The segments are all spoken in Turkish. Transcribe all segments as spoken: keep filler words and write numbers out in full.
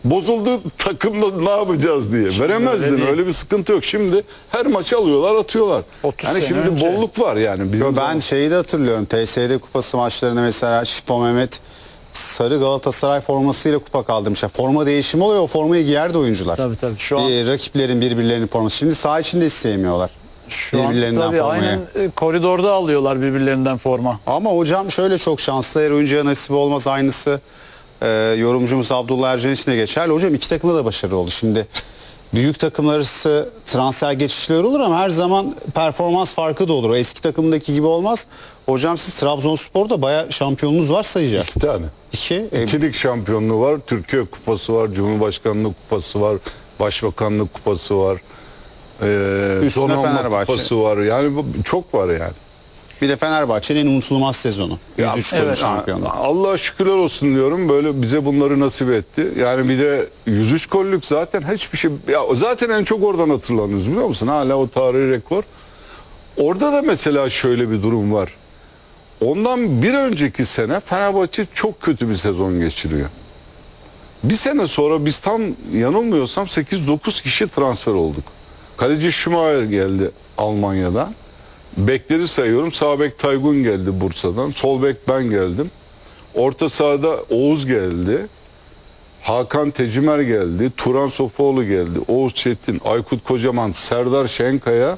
Bozuldu takımla ne yapacağız diye. Şimdi Veremezdin. öyle, Öyle bir sıkıntı yok. Şimdi her maçı alıyorlar, atıyorlar. Yani şimdi önce. bolluk var yani. Bizim Yo, ben zaman... şeyi de hatırlıyorum. T S D kupası maçlarında mesela Şipo Mehmet sarı Galatasaray formasıyla kupa kaldırmış. Yani forma değişimi oluyor. O formayı giyerdi oyuncular. Tabii tabii. Şu an Bir, rakiplerin birbirlerinin forması. Şimdi saha içinde isteyemiyorlar. şu an birbirlerinden tabii formayı. aynen e, koridorda alıyorlar birbirlerinden forma. Ama hocam şöyle çok şanslı. Eğer oyuncuya nasip olmaz aynısı. E, yorumcumuz Abdullah Ercan için de geçerli. Hocam iki takımda da başarılı oldu. Şimdi büyük takımlar arası transfer geçişleri olur ama her zaman performans farkı da olur. O eski takımdaki gibi olmaz. Hocam siz Trabzonspor'da bayağı şampiyonunuz var sayacak. İki tane. İki. E, İki lig şampiyonluğu var. Türkiye kupası var. Cumhurbaşkanlığı kupası var. Başbakanlık kupası var. Ee, Üstüne donanma Fenerbahçe. kupası var. Yani bu- çok var yani. bir de Fenerbahçe'nin en unutulmaz sezonu. Ya, yüz üç evet. gol şampiyonluğu. Allah'a şükürler olsun diyorum. Böyle bize bunları nasip etti. Yani bir de yüz üç gollük zaten hiçbir şey. Ya zaten en çok oradan hatırlanıyoruz biliyor musun? Hala o tarihi rekor. Orada da mesela şöyle bir durum var. Ondan bir önceki sene Fenerbahçe çok kötü bir sezon geçiriyor. Bir sene sonra biz tam yanılmıyorsam sekiz dokuz kişi transfer olduk. Kaleci Schumacher geldi Almanya'dan. Bekleri sayıyorum. Sağ bek Taygun geldi Bursa'dan. Sol bek ben geldim. Orta sahada Oğuz geldi. Hakan Tecimer geldi. Turan Sofoğlu geldi. Oğuz Çetin, Aykut Kocaman, Serdar Şenkaya.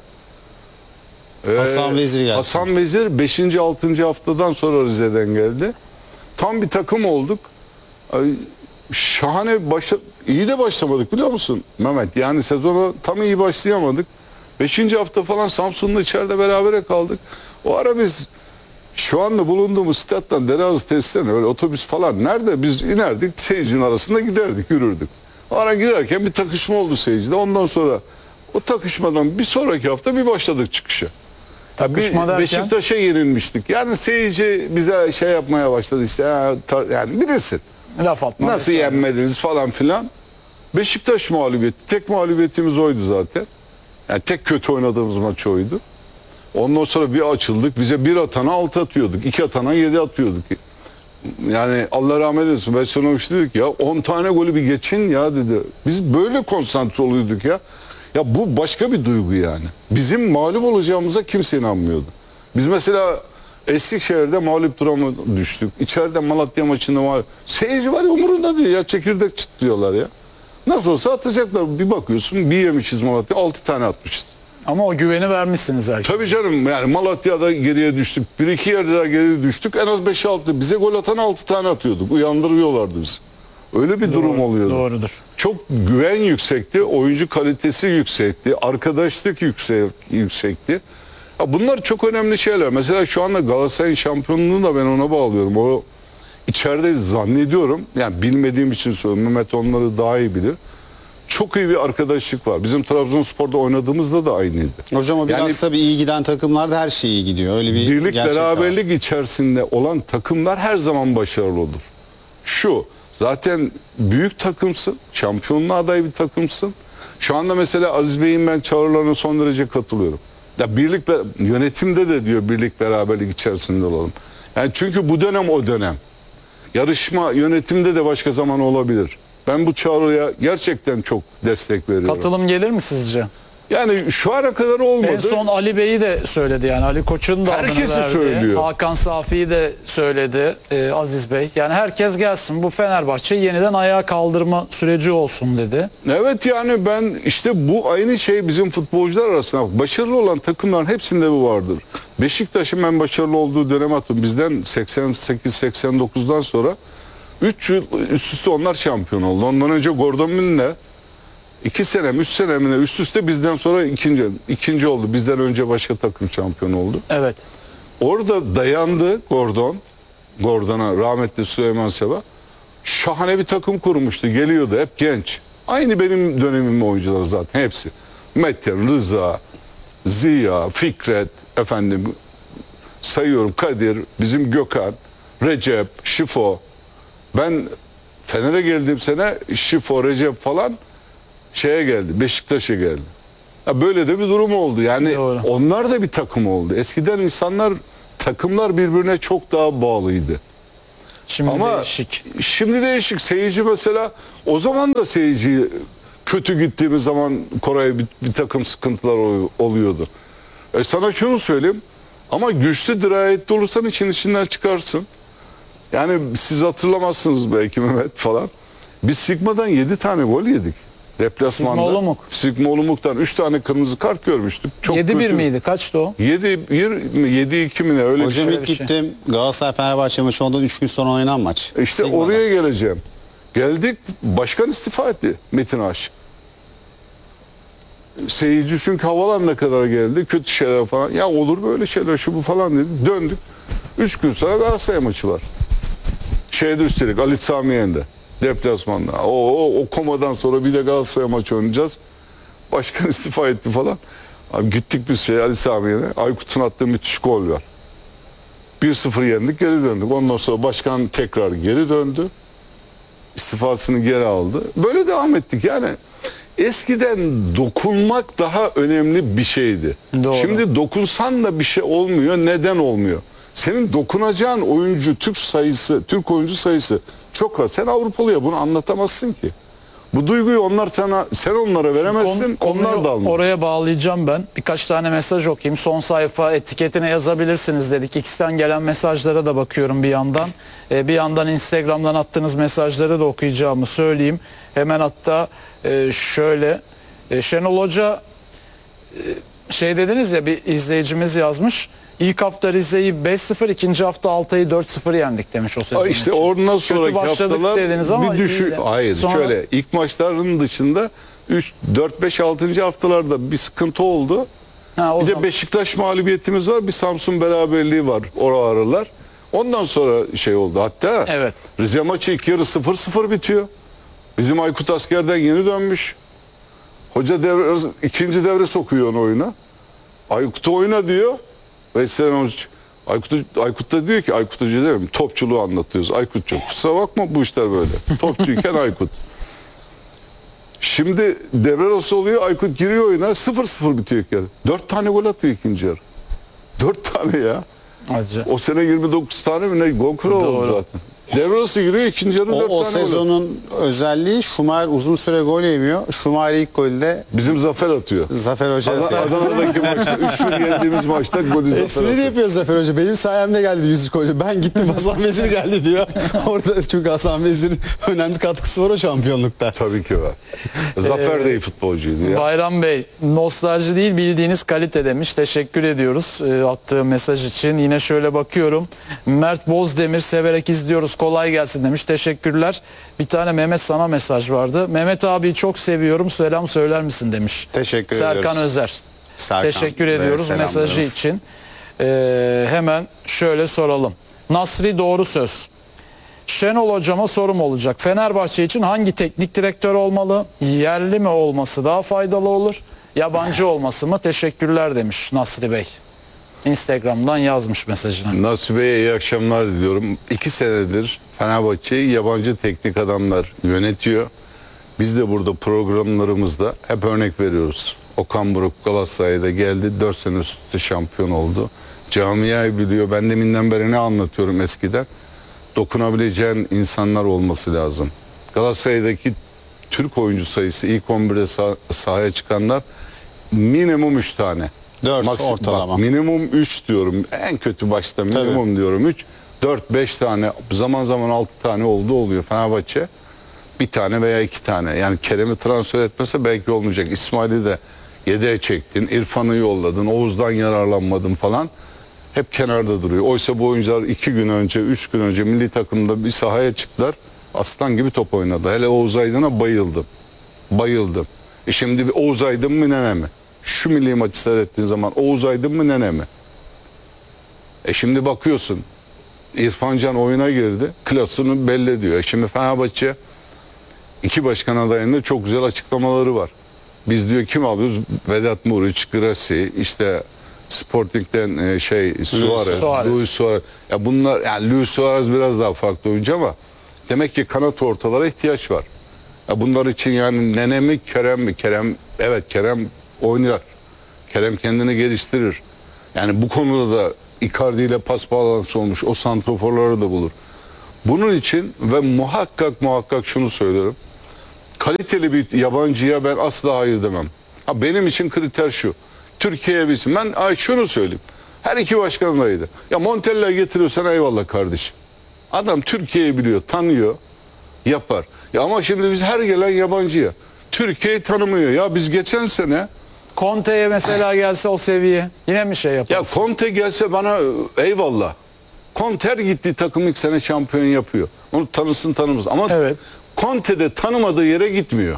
Ee, Hasan Vezir geldi. Hasan Vezir beşinci altıncı haftadan sonra Rize'den geldi. Tam bir takım olduk. Ay, şahane başla iyi de başlamadık biliyor musun Mehmet? Yani sezona tam iyi başlayamadık. beşinci hafta falan Samsun'la içeride berabere kaldık. O ara biz şu anda bulunduğumuz stat'tan Dereazı tesislerine öyle otobüs falan nerede biz inerdik seyircinin arasında giderdik yürürdük. O ara giderken bir takışma oldu seyircide. Ondan sonra o takışmadan bir sonraki hafta bir başladık çıkışa. Ya bir Takışma derken? Beşiktaş'a yenilmiştik. Yani seyirci bize şey yapmaya başladı işte ya, tar- yani bilirsin. Laf atma. Nasıl yenmediniz falan filan. Beşiktaş mağlubiyeti. Tek mağlubiyetimiz oydu zaten. Yani tek kötü oynadığımız maç oydu. Ondan sonra bir açıldık. Bize bir atana altı atıyorduk. iki atana yedi atıyorduk. Yani Allah rahmet eylesin. Vesanoviç dedik ya on tane golü bir geçin ya dedi. Biz böyle konsantre oluyorduk ya. Ya bu başka bir duygu yani. Bizim mağlup olacağımıza kimse inanmıyordu. Biz mesela Eskişehir'de mağlup duruma düştük. İçeride Malatya maçında mağlup. Seyirci var ya umurunda değil ya. Çekirdek çıt diyorlar ya. Nasıl olsa atacaklar. Bir bakıyorsun bir yemişiz Malatya. altı tane atmışız. Ama o güveni vermişsiniz herkese. Tabii canım yani Malatya'da geriye düştük. Bir iki yerde daha geriye düştük. En az beş altı. Bize gol atan altı tane atıyorduk. Uyandırıyorlardı bizi. Öyle bir durum oluyordu. Doğrudur. Çok güven yüksekti. Oyuncu kalitesi yüksekti. Arkadaşlık yüksek, yüksekti. Ya bunlar çok önemli şeyler. Mesela şu anda Galatasaray'ın şampiyonluğunu da ben ona bağlıyorum. O içeride zannediyorum. Yani bilmediğim için söylüyorum. Mehmet onları daha iyi bilir. Çok iyi bir arkadaşlık var. Bizim Trabzonspor'da oynadığımızda da aynıydı. Hocam o biraz Yani- tabii iyi giden takımlarda her şey iyi gidiyor. Öyle bir Birlik gerçek de var. beraberlik içerisinde olan takımlar her zaman başarılı olur. Şu zaten büyük takımsın, şampiyonluğa aday bir takımsın. Şu anda mesela Aziz Bey'in ben çağrılarına son derece katılıyorum. Ya birlik be- yönetimde de diyor birlik beraberlik içerisinde olalım. Yani çünkü bu dönem o dönem. Yarışma yönetimde de başka zaman olabilir. Ben bu çağrıya gerçekten çok destek veriyorum. Katılım gelir mi sizce? Yani şu ana kadar olmadı. En son Ali Bey'i de söyledi yani Ali Koç'un da adını Herkesi verdi. söylüyor. Hakan Safi'yi de söyledi e, Aziz Bey. Yani herkes gelsin bu Fenerbahçe yeniden ayağa kaldırma süreci olsun dedi. Evet yani ben işte bu aynı şey bizim futbolcular arasında başarılı olan takımların hepsinde bu vardır. Beşiktaş'ın ben başarılı olduğu dönem hatırlıyorum. Bizden seksen sekiz seksen dokuzdan sonra üç yıl üst üste onlar şampiyon oldu. Ondan önce Gordon Milne iki sene, üç sene mi ne üst üste bizden sonra ikinci ikinci oldu. Bizden önce başka takım şampiyon oldu. Evet. Orada dayandı Gordon. Gordon'a rahmetli Süleyman Seba. Şahane bir takım kurmuştu. Geliyordu hep genç. Aynı benim dönemimin oyuncuları zaten hepsi. Metin, Rıza, Ziya, Fikret, efendim sayıyorum Kadir, bizim Gökhan, Recep, Şifo. Ben Fener'e geldiğim sene Şifo, Recep falan şeye geldi. Beşiktaş'a geldi. Ya böyle de bir durum oldu. Yani Doğru. onlar da bir takım oldu. Eskiden insanlar takımlar birbirine çok daha bağlıydı. Şimdi Ama değişik. şimdi değişik. Seyirci mesela o zaman da seyirci kötü gittiğimiz zaman Koray'a bir, bir takım sıkıntılar ol- oluyordu. E sana şunu söyleyeyim. Ama güçlü dirayetli olursan için içinden çıkarsın. Yani siz hatırlamazsınız belki Mehmet falan. Biz Sigma'dan yedi tane gol yedik. Deplasmanda. Sigma Olomouc. Sigma Olomouc'tan üç tane kırmızı kart görmüştük. Çok yedi bir kötü. miydi? Kaçtı o? yedi bir mi? yedi iki mi ne? Öyle bir Hocam şey. ilk bir şey. gittim Galatasaray Fenerbahçe maçı ondan üç gün sonra oynanan maç. İşte Sigma'da. oraya geleceğim. Geldik, başkan istifa etti, Metin Aşık. Seyirci çünkü havalanına kadar geldi, kötü şeyler falan. Ya olur böyle şeyler, şu bu falan dedi. Döndük. Üç gün sonra Galatasaray maçı var. Şeyde üstelik Ali Sami Yen'de. Deplasmanda. O, o, o komadan sonra bir de Galatasaray maçı oynayacağız. Başkan istifa etti falan. Abi gittik biz şey Ali Sami Yen'e. Aykut'un attığı müthiş gol var. bir sıfır yendik, geri döndük. Ondan sonra başkan tekrar geri döndü. İstifasını geri aldı. Böyle devam ettik. Yani eskiden dokunmak daha önemli bir şeydi. Doğru. Şimdi dokunsan da bir şey olmuyor. Neden olmuyor? Senin dokunacağın oyuncu, Türk sayısı, Türk oyuncu sayısı çok az. Sen Avrupalıya bunu anlatamazsın ki. Bu duyguyu onlar sana, sen onlara veremezsin, Konu- onlar konuyu da almaz. Oraya bağlayacağım ben. Birkaç tane mesaj okuyayım. Son sayfa etiketine yazabilirsiniz dedik. X'ten gelen mesajlara da bakıyorum bir yandan. Ee, bir yandan Instagram'dan attığınız mesajları da okuyacağımı söyleyeyim. Hemen hatta e, şöyle e, Şenol Hoca e, şey dediniz ya, bir izleyicimiz yazmış. İlk hafta Rize'yi beş sıfır, ikinci hafta Altay'ı dört sıfır yendik demiş o sezon Aa, İşte için. ondan Kötü sonraki başladık haftalar dediniz ama bir düşü... iyi. Hayır Sonra- şöyle ilk maçların dışında üç, dört, beş, altıncı haftalarda bir sıkıntı oldu. Ha, o Bir de zaman. Beşiktaş mağlubiyetimiz var, bir Samsun beraberliği var o aralar. Ondan sonra şey oldu hatta Evet. Rize maçı ilk yarı sıfır sıfır bitiyor. Bizim Aykut askerden yeni dönmüş. Hoca devre, ikinci devre sokuyor onu oyuna. Aykut'u oyna diyor. Veysel Hoca Aykut, Aykut da diyor ki, Aykut Hoca değil mi? Topçuluğu anlatıyoruz. Aykut çok. Kusura bakma bu işler böyle. Topçuyken Aykut. Şimdi devre arası oluyor. Aykut giriyor oyuna. sıfır sıfır bitiyor ilk yarı. dört tane gol atıyor ikinci yarı. dört tane ya. Acı. O sene yirmi dokuz tane mi ne gol kralı oldu Doğru. zaten. Devre arası giriyor, ikinci yarı O, dört o tane gol atıyor. sezonun özelliği Schumacher uzun süre gol yemiyor. Schumacher ilk golde Bizim Zafer atıyor. Zafer Hoca Adana- atıyor. Adana'daki maçta üç bir yendiğimiz maçta golü Zafer Espri de atıyor. yapıyor Zafer Hoca. Benim sayemde geldi yüz gol. Ben gittim Hasan Vezir geldi diyor. Orada çünkü Hasan Vezir'in önemli katkısı var o şampiyonlukta. Tabii ki var. Zafer de iyi futbolcuydu ya. Bayram Bey, nostalji değil bildiğiniz kalite demiş. Teşekkür ediyoruz e, attığı mesaj için. Yine şöyle bakıyorum. Mert Bozdemir, severek izliyoruz, kolay gelsin demiş. Teşekkürler. Bir tane Mehmet sana mesaj vardı. Mehmet abiyi çok seviyorum, selam söyler misin demiş. Teşekkür Serkan ediyoruz. Özer. Serkan Teşekkür ve ediyoruz selamlarımız. mesajı için. E, hemen şöyle soralım. Nasri doğru söz. Şenol hocama sorum olacak. Fenerbahçe için hangi teknik direktör olmalı? Yerli mi olması daha faydalı olur? Yabancı olması mı? Teşekkürler demiş Nasri Bey. Instagram'dan yazmış mesajını. Nasip Bey'e iyi akşamlar diliyorum. İki senedir Fenerbahçe'yi yabancı teknik adamlar yönetiyor. Biz de burada programlarımızda hep örnek veriyoruz. Okan Buruk Galatasaray'da geldi. dört sene üst üste şampiyon oldu. Camiayı biliyor. Ben deminden beri ne anlatıyorum eskiden? Dokunabileceğin insanlar olması lazım. Galatasaray'daki Türk oyuncu sayısı ilk on bire sah- sahaya çıkanlar minimum üç tane. Dört Maksim- ortalama. Bak, minimum üç diyorum. En kötü başta minimum Tabii. diyorum üç. dört beş tane, zaman zaman altı tane oldu oluyor Fenerbahçe. Bir tane veya iki tane. Yani Kerem'i transfer etmese belki olmayacak. İsmail'i de yedeğe çektin. İrfan'ı yolladın. Oğuz'dan yararlanmadın falan. Hep kenarda duruyor. Oysa bu oyuncular iki gün önce, üç gün önce milli takımda bir sahaya çıktılar. Aslan gibi top oynadı. Hele Oğuz Aydın'a bayıldım. Bayıldım. E şimdi bir Oğuz Aydın mı Nene mi? Şu milli maçı seyrettiğin zaman Oğuz Aydın mı Nene mi? E şimdi bakıyorsun İrfan Can oyuna girdi. Klasını belli ediyor. E şimdi Fenerbahçe iki başkan adayında çok güzel açıklamaları var. Biz diyor kim alıyoruz? Vedat Muriç, Grassi, işte Sporting'den e, şey Suarez, Suarez. Luis Suarez. Ya bunlar, yani Luis Suarez biraz daha farklı oyuncu ama demek ki kanat ortalara ihtiyaç var. Ya bunlar için yani Nene mi Kerem mi? Kerem, evet Kerem oynar. Kerem kendini geliştirir. Yani bu konuda da Icardi ile pas bağlantısı olmuş. O santroforları da bulur. Bunun için ve muhakkak muhakkak şunu söylüyorum. Kaliteli bir yabancıya ben asla hayır demem. Ha, benim için kriter şu. Türkiye'ye bilsin. Ben ay şunu söyleyeyim. Her iki başkan da iyiydi. Ya Montella getiriyorsan eyvallah kardeşim. Adam Türkiye'yi biliyor, tanıyor, yapar. Ya ama şimdi biz her gelen yabancıya Türkiye'yi tanımıyor. Ya biz geçen sene Conte'ye mesela gelse o seviye yine mi şey ya yaparsın? Conte gelse bana eyvallah. Conte her gittiği takım ilk sene şampiyon yapıyor. Onu tanısın tanımaz. Ama Evet. Conte de tanımadığı yere gitmiyor.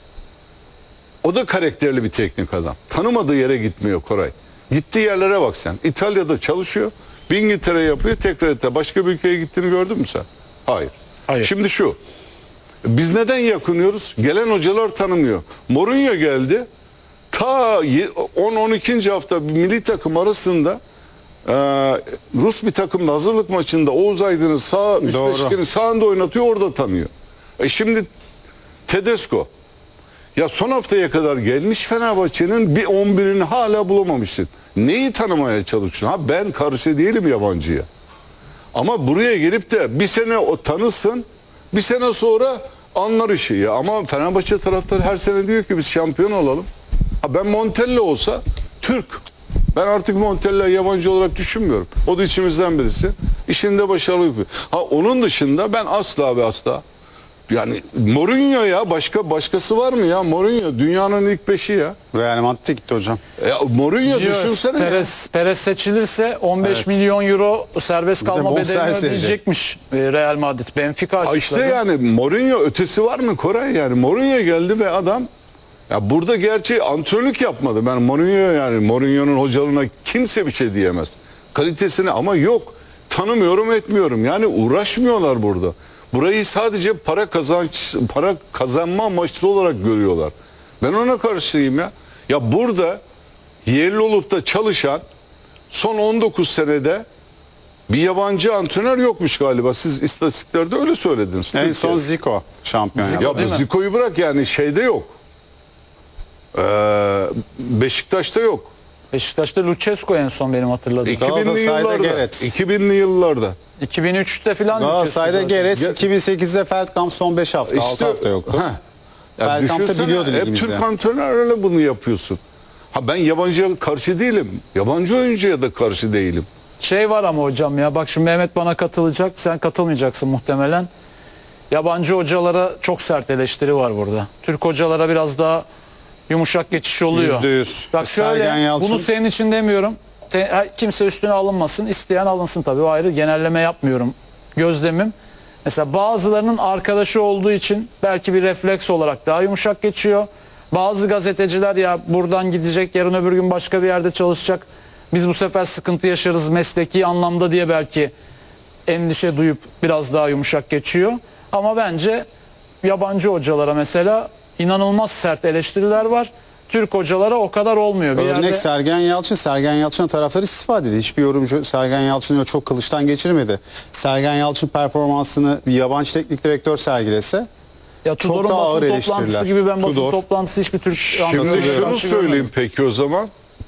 O da karakterli bir teknik adam. Tanımadığı yere gitmiyor Koray. Gittiği yerlere bak sen. İtalya'da çalışıyor. Bir İngiltere yapıyor. Tekrar ete. Başka bir ülkeye gittiğini gördün mü sen? Hayır. Hayır. Şimdi şu. Biz neden yakınıyoruz? Gelen hocalar tanımıyor. Mourinho geldi. Ta on on ikinci hafta bir milli takım arasında e, Rus bir takımda hazırlık maçında Oğuz Aydın'ı sağ üst Doğru. beşgenin sağında oynatıyor, orada tanıyor. E şimdi Tedesco ya son haftaya kadar gelmiş Fenerbahçe'nin bir on birini hala bulamamışsın. Neyi tanımaya çalışıyorsun? Ha ben karşı değilim yabancıya. Ama buraya gelip de bir sene o tanısın, bir sene sonra anlar işi ya. Ama Fenerbahçe taraftarı her sene diyor ki biz şampiyon olalım. Ha ben Montella olsa Türk. Ben artık Montella yabancı olarak düşünmüyorum. O da içimizden birisi. İşinde başarılı yapıyor. Ha onun dışında ben asla ve asla yani Mourinho ya başka başkası var mı ya? Mourinho dünyanın ilk beşi ya. Real Madrid'e gitti hocam. Ya Mourinho Diyor, düşünsene ya. Perez, Perez seçilirse on beş Evet. milyon euro serbest Bir de kalma bonservis bedelini verecek. ödeyecekmiş e, Real Madrid. Benfica Ha açıkladı. işte yani Mourinho ötesi var mı Koray yani? Mourinho geldi ve adam ya burada gerçi antrenörlük yapmadı. Ben Mourinho yani Mourinho'nun hocalığına kimse bir şey diyemez. Kalitesini ama yok. Tanımıyorum etmiyorum. Yani uğraşmıyorlar burada. Burayı sadece para kazanç para kazanma amaçlı olarak görüyorlar. Ben ona karşıyım ya. Ya burada yerli olup da çalışan son on dokuz senede bir yabancı antrenör yokmuş galiba. Siz istatistiklerde öyle söylediniz. En Türkiye. son Zico şampiyon yaptı. Ya değil bu mi? Zico'yu bırak yani şeyde yok. Ee, Beşiktaş'ta yok. Beşiktaş'ta Lucescu en son benim hatırladığım. iki binli Galatasaray'da yıllarda. Gerets. iki binli yıllarda. iki bin üçte falan Galatasaray'da Lucescu zaten. Geres, Ge- iki bin sekizde Feldkamp son beş hafta, altı hafta yoktu. heh. Ya Feldkamp da düşünsene, biliyordu hep ligimizde. Türk antrenörlerle bunu yapıyorsun. Ha ben yabancıya karşı değilim. Yabancı oyuncuya da karşı değilim. Şey var ama hocam ya bak şimdi Mehmet bana katılacak, sen katılmayacaksın muhtemelen. Yabancı hocalara çok sert eleştiri var burada. Türk hocalara biraz daha yumuşak geçiş oluyor. Yüzde yüz. Bak Sergen şöyle Yalçın- bunu senin için demiyorum. Te- her- kimse üstüne alınmasın. İsteyen alınsın tabii, o ayrı, genelleme yapmıyorum. Gözlemim. Mesela bazılarının arkadaşı olduğu için belki bir refleks olarak daha yumuşak geçiyor. Bazı gazeteciler ya buradan gidecek, yarın öbür gün başka bir yerde çalışacak, biz bu sefer sıkıntı yaşarız mesleki anlamda diye belki endişe duyup biraz daha yumuşak geçiyor. Ama bence yabancı hocalara mesela inanılmaz sert eleştiriler var. Türk hocalara o kadar olmuyor. Bir Örnek yerde Sergen Yalçın. Sergen Yalçın taraftarı istifa dedi. Hiçbir yorumcu Sergen Yalçın'ı çok kılıçtan geçirmedi. Sergen Yalçın performansını bir yabancı teknik direktör sergilese ya çok Tudor'un daha ağır basın toplantısı eleştiriler. gibi ben basın Tudor. toplantısı hiçbir Türk Şimdi anlatıcıya şunu karşı söyleyeyim görmedim. peki o zaman.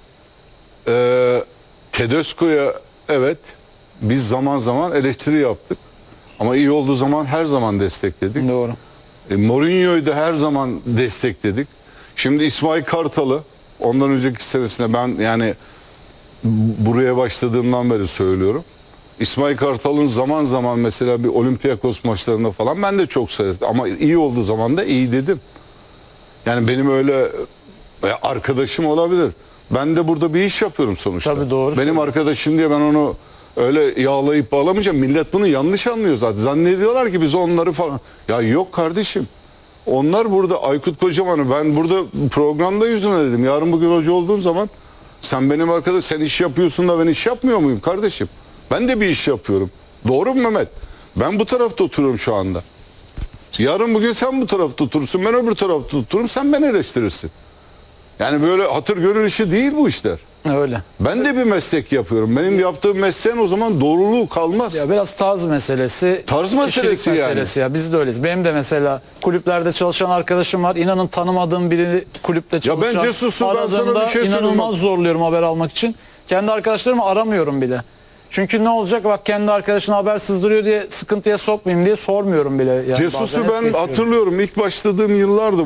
Ee, Tedesco'ya evet biz zaman zaman eleştiri yaptık. Ama iyi olduğu zaman her zaman destekledik. Doğru. E, Mourinho'yu da her zaman destekledik. Şimdi İsmail Kartal'ı ondan önceki senesinde ben yani buraya başladığımdan beri söylüyorum. İsmail Kartal'ın zaman zaman mesela bir Olympiakos maçlarında falan ben de çok seyrettim. Ama iyi olduğu zaman da iyi dedim. Yani benim öyle e, arkadaşım olabilir. Ben de burada bir iş yapıyorum sonuçta. Tabii doğru Benim arkadaşım diye ben onu öyle yağlayıp bağlamayacağım. Millet bunu yanlış anlıyor zaten. Zannediyorlar ki biz onları falan. Ya yok kardeşim. Onlar burada Aykut Kocaman'ı ben burada programda yüzüne dedim. Yarın bugün hoca olduğun zaman sen benim arkadaş sen iş yapıyorsun da ben iş yapmıyor muyum kardeşim? Ben de bir iş yapıyorum. Doğru mu Mehmet? Ben bu tarafta oturuyorum şu anda. Yarın bugün sen bu tarafta oturursun, ben öbür tarafta otururum, sen beni eleştirirsin. Yani böyle hatır gönül işi değil bu işler. Öyle. Ben de bir meslek yapıyorum. Benim yaptığım mesleğin o zaman doğruluğu kalmaz. Ya biraz tarz meselesi. Tarz kişilik meselesi yani. meselesi ya. Biz de öyleyiz. Benim de mesela kulüplerde çalışan arkadaşım var. İnanın tanımadığım biri kulüpte Ya ben çalışan. Cesus'u, ben sana aradığımda bir şey söyleyeyim inanılmaz bak. zorluyorum haber almak için. Kendi arkadaşlarımı aramıyorum bile. Çünkü ne olacak, bak kendi arkadaşını haber sızdırıyor diye sıkıntıya sokmayayım diye sormuyorum bile. Yani Cesus'u bazen es ben geçiyorum. hatırlıyorum ilk başladığım yıllarda